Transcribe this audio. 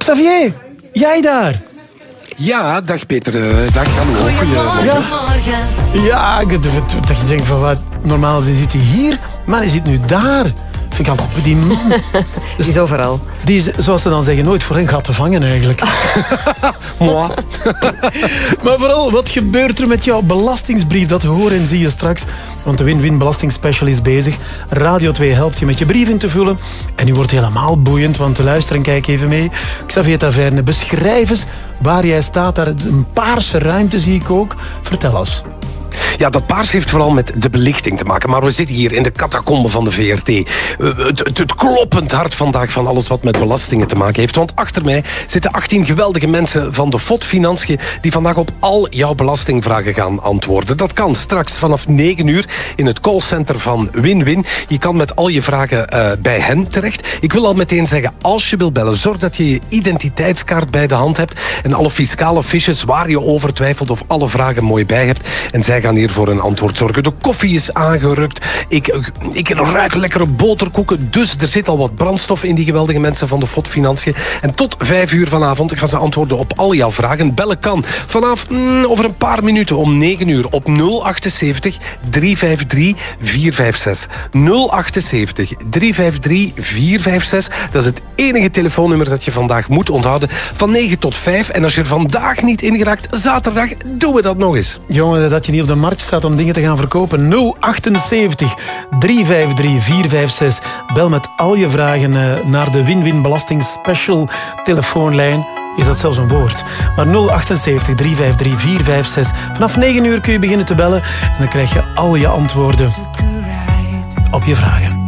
Xavier, jij daar? Ja, dag Peter. Dag, hallo. Goedemorgen. Ja, dat je denkt van wat, normaal zit hij hier, maar hij zit nu daar. Vind ik altijd, die man... Die is overal. Die is, zoals ze dan zeggen, nooit voor hen gaat te vangen eigenlijk. Moi. Maar vooral, wat gebeurt er met jouw belastingsbrief? Dat hoor en zie je straks. Want de Win-Win Belastingspecial is bezig. Radio 2 helpt je met je brief in te vullen. En nu wordt helemaal boeiend, want luister en kijk even mee. Xavier Taverne, beschrijf eens waar jij staat. Daar een paarse ruimte zie ik ook. Vertel eens. Ja, dat paars heeft vooral met de belichting te maken. Maar we zitten hier in de catacombe van de VRT. Het kloppend hart vandaag van alles wat met belastingen te maken heeft. Want achter mij zitten 18 geweldige mensen van de FOD Financiën die vandaag op al jouw belastingvragen gaan antwoorden. Dat kan straks vanaf 9 uur in het callcenter van Win-Win. Je kan met al je vragen bij hen terecht. Ik wil al meteen zeggen, als je wilt bellen, zorg dat je je identiteitskaart bij de hand hebt en alle fiscale fiches waar je over twijfelt of alle vragen mooi bij hebt. En zij gaan hier voor een antwoord zorgen. De koffie is aangerukt. Ik ruik lekkere boterkoeken. Dus er zit al wat brandstof in die geweldige mensen van de FOD Financiën. En tot 5 uur vanavond gaan ze antwoorden op al jouw vragen. Bellen kan vanaf over een paar minuten om 9 uur op 078 353 456. 078 353 456. Dat is het enige telefoonnummer dat je vandaag moet onthouden. Van 9 tot 5. En als je er vandaag niet in geraakt, zaterdag doen we dat nog eens. Jongen, dat je niet op de markt staat om dingen te gaan verkopen. 078 353 456. Bel met al je vragen naar de Win-Win Belasting Special telefoonlijn. Is dat zelfs een woord? Maar 078 353 456. Vanaf 9 uur kun je beginnen te bellen en dan krijg je al je antwoorden op je vragen.